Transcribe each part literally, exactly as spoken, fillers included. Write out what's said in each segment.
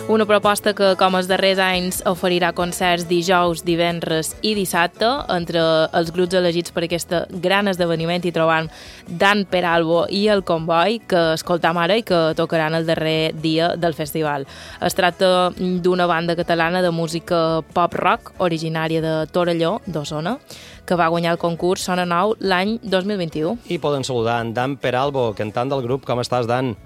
Una proposta que, com els darrers anys, oferirà concerts dijous, divendres i dissabte. Entre els grups elegits per aquest gran esdeveniment hi trobam Dan Peralbo i el Comboi, que escoltam ara i que tocaran el darrer dia del festival. Es tracta d'una banda catalana de música pop-rock originària de Torelló, d'Osona, que va guanyar el concurs Sona Nou l'any dos mil vint-i-u. I poden saludar en Dan Peralbo, cantant del grup. Com estàs, Dan?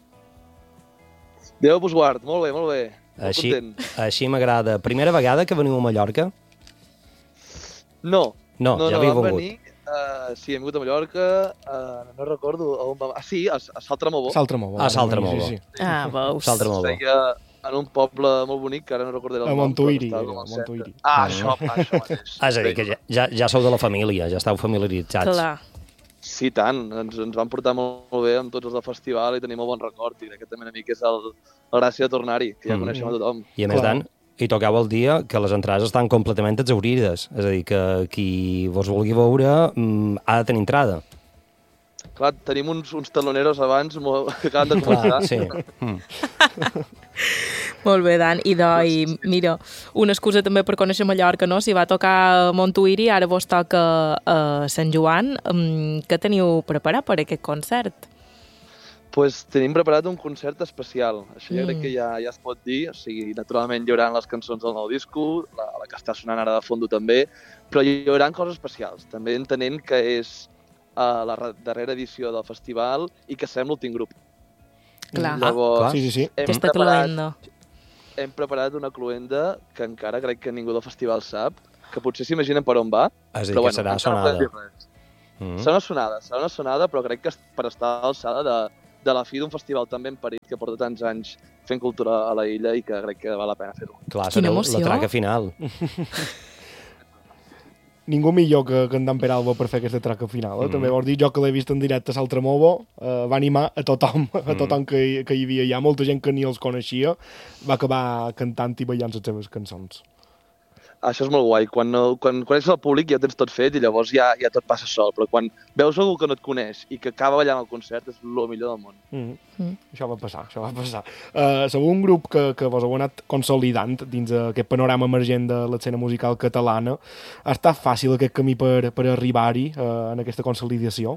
Déu vos guard, molt bé, molt bé. Molt així, content. Així m'agrada. Primera vegada que veniu a Mallorca? No. No, no ja no, havíeu vam vengut. venir, uh, sí, hem vingut a Mallorca, uh, no recordo a on vam... Ah, sí, a, a Saltramobó. Saltramobó. Ah, Saltramobó. Sí, sí. Ah, veus. Saltramobó. Feia en un poble molt bonic, que ara no recordaré el A nom. Montuïri, però estava era, com al Montuïri. centre. Ah, això, això mateix. Ah, és a dir, que ja, ja, ja sou de la família, ja esteu familiaritzats. Clar. Sí, tant. Ens, ens van portar molt, molt bé amb tots els del festival i tenim molt bon record. I crec que també una mica és el, la gràcia de tornar-hi, que ja Mm. coneixem a tothom. I a més, Clar. Dan, hi toqueu el dia que les entrades estan completament exaurides. És a dir, que qui vos vulgui veure mm, ha de tenir entrada. Clar, tenim uns, uns taloneros abans molt, que acaben de començar. Clar, sí. Mm. Molt bé, Dan. I, do, i mira, una excusa també per conèixer Mallorca, no? Si va tocar a Montuïri, ara vos toca a Sant Joan. Um, què teniu preparat per aquest concert? Pues tenim preparat un concert especial. Això ja Mm. crec que ja, ja es pot dir. O sigui, naturalment hi haurà les cançons del nou disco, la, la que està sonant ara de fondo també, però hi haurà coses especials. També entenent que és uh, la re- darrera edició del festival i que serem l'últim grup. Clar. Llavors, clar. Sí, sí, sí. hem Aquesta preparat, cloenda. hem preparat una cluenda que encara crec que ningú del festival sap, que potser s'imaginen per on va, És a dir, però que bueno, serà encara no podem sonada. dir res. Mm. Serà una sonada, serà una sonada, però crec que per estar a l'alçada de, de la fi d'un festival tan ben parit que porta tants anys fent cultura a la illa i que crec que val la pena fer-ho. Clar, Quina serà emoció. la traca final. Ningú millor que, que en Dan Peralbo per fer aquesta traca final. Eh? Mm. També vols dir, jo que l'he vist en directe a Saltramobó, eh, va animar a tothom, a tothom que, hi- que hi havia allà. Molta gent que ni els coneixia va acabar cantant i ballant les seves cançons. Això és molt guai. Quan, no, quan coneixes el públic ja tens tot fet i llavors ja, ja tot passa sol. Però quan veus algú que no et coneix i que acaba ballant al concert és el millor del món. Mm. Mm. Això va passar, això va passar. Uh, sou un grup que, que vos heu anat consolidant dins aquest panorama emergent de l'escena musical catalana. Ha estat fàcil aquest camí per, per arribar-hi, uh, en aquesta consolidació?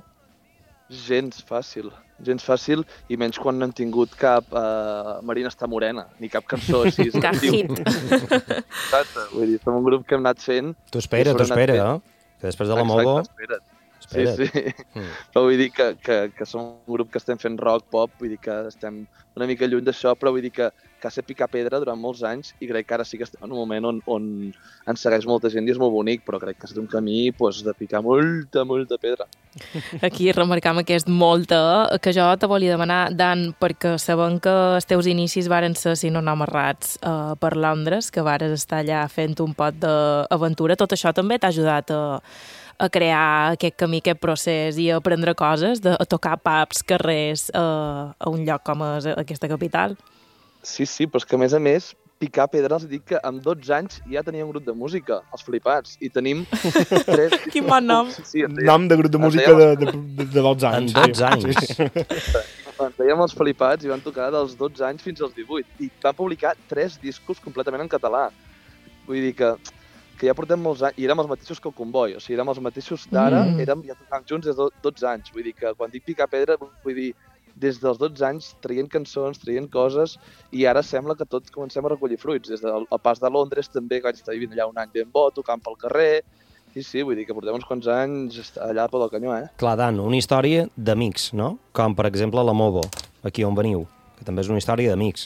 Gens fàcil, gens fàcil, i menys quan no hem tingut cap uh, Marina està morena, ni cap cançó així. Cap hit. Exacte, vull dir, som un grup que hem anat fent... T'ho espera, I t'ho s'ho han anat espera, eh? Que després de la Mogo... Exacte, espera't. Espera't. Sí, sí. Mm. Però vull dir que, que, que som un grup que estem fent rock, pop, vull dir que estem una mica lluny d'això, però vull dir que, que ha set picar pedra durant molts anys i crec que ara sí que estem en un moment on, on ens segueix molta gent i és molt bonic, però crec que ha estat un camí pues, de picar molta, molta pedra. Aquí remarcam aquest molta, que jo te volia demanar, Dan, perquè sabem que els teus inicis varen ser, si no nom errats, uh, per Londres, que vares estar allà fent un pot d'aventura. Tot això també t'ha ajudat a, a crear aquest camí, aquest procés i a aprendre coses, de, a tocar pubs, carrers, uh, a un lloc com és aquesta capital. Sí, sí, però és que a més a més, picar pedra els dic que amb dotze anys ja tenia un grup de música, els flipats, i tenim tres... Quin bon nom. Sí, sí, ens Nom de grup de ens música de, dèiem- de, de, de dotze En anys. dotze sí. anys. Sí. Ens dèiem els flipats i van tocar dels dotze anys fins als divuit. I van publicar tres discos completament en català. Vull dir que, que ja portem molts anys... I érem els mateixos que el Comboi. O sigui, érem els mateixos d'ara, Mm. érem, ja tocàvem junts des de dotze anys. Vull dir que quan dic picar pedra, vull dir des dels dotze anys traient cançons, traient coses, i ara sembla que tots comencem a recollir fruits. Des del el pas de Londres també, que vaig estar vivint allà un any ben bo, tocant pel carrer. Sí, sí, vull dir que portem uns quants anys allà pel canyó, eh? Clar, Dan, una història d'amics, no? Com, per exemple, la Movo, aquí on veniu, que també és una història d'amics.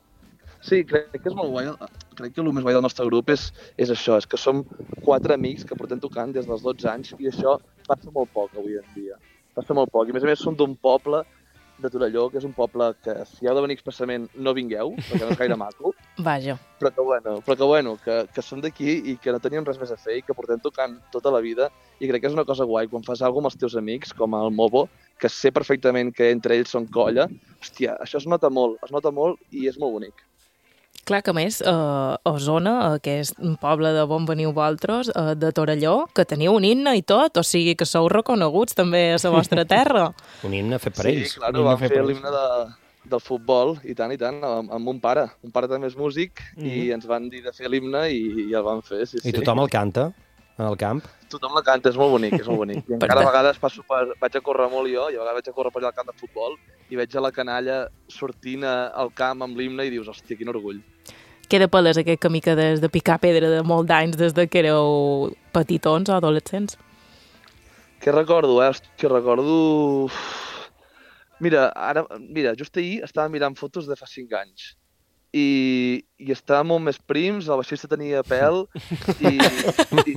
Sí, crec que és molt guai. Crec que el més guai del nostre grup és, és això, és que som quatre amics que portem tocant des dels dotze anys i això passa molt poc avui en dia. Passa molt poc. I a més a més som d'un poble de Torelló, que és un poble que si heu de venir expressament no vingueu, perquè no és gaire maco, Vaja. però que bueno, però que, bueno, que, que som d'aquí i que no teníem res més a fer i que portem tocant tota la vida i crec que és una cosa guai quan fas alguna cosa amb els teus amics, com el Movo, que sé perfectament que entre ells són colla. Hòstia, això es nota molt, es nota molt i és molt bonic. Clar que a més, eh, Osona, eh, que és un poble de on veniu vosaltres, eh, de Torelló, que teniu un himne i tot, o sigui que sou reconeguts també a la vostra terra. Un himne fet per ells. Sí, clar, Un himne vam fet fer per ells. l'himne de, del futbol, i tant, i tant, amb, amb mon pare. Mon pare també és músic, mm -hmm. i ens van dir de fer l'himne i, i el van fer, sí, sí. I tothom el canta, en el camp? Tothom la canta, és molt bonic, és molt bonic. I encara a vegades passo per, vaig a córrer molt jo, i a vegades vaig a córrer per allà al camp de futbol, i veig a la canalla sortint al camp amb l'himne i dius, hòstia, quin orgull. Queda palès aquest camí que des de picar pedra de molt d'anys, des de que éreu petitons o adolescents? Què recordo, eh? Hòstia, recordo... Mira, ara, mira, just ahir estava mirant fotos de fa cinc anys i, i estava molt més prims, el baixista tenia pèl i, i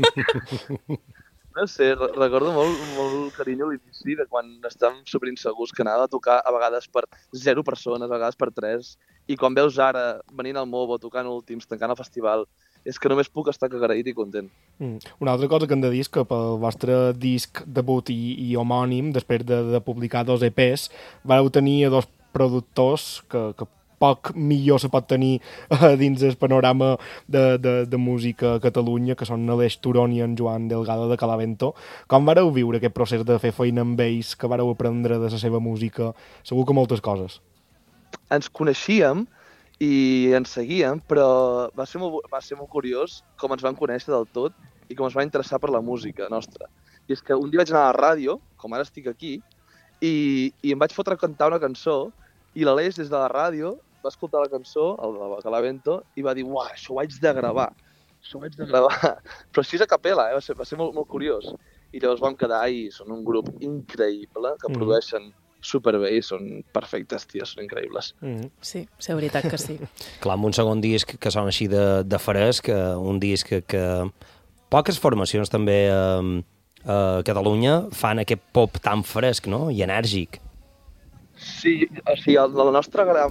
no sé, recordo molt, molt carinyo l'inici de quan estàvem superinsegurs que anava a tocar a vegades per zero persones, a vegades per tres, i quan veus ara venint al Movo, tocant últims, tancant el festival, és que només puc estar agraït i content. Mm. Una altra cosa que hem de dir és que pel vostre disc debut i, i homònim, després de, de publicar dos E Pes, vareu tenir dos productors que, que poc millor se pot tenir uh, dins el panorama de, de, de música a Catalunya, que són l'Aleix Turon i en Joan Delgado de Calavento. Com vareu viure aquest procés de fer feina amb ells, que vareu aprendre de la seva música? Segur que moltes coses. Ens coneixíem i ens seguíem, però va ser, molt, va ser molt curiós com ens van conèixer del tot i com ens va interessar per la música nostra. I és que un dia vaig anar a la ràdio, com ara estic aquí, i, i em vaig fotre a cantar una cançó, i l'Aleix des de la ràdio va escoltar la cançó, el de Calavento, i va dir, uah, això ho haig de gravar, això ho haig de gravar. Però així a capella, eh? va ser, va ser molt, molt curiós. I llavors vam quedar i són un grup increïble, que mm. produeixen superbé i són perfectes, ties, són increïbles. Mm. Sí, és veritat que sí. Clar, amb un segon disc que sona així de, de fresc, un disc que, que poques formacions també a, a Catalunya fan aquest pop tan fresc, no?, i enèrgic. Sí, o sigui, la nostra gran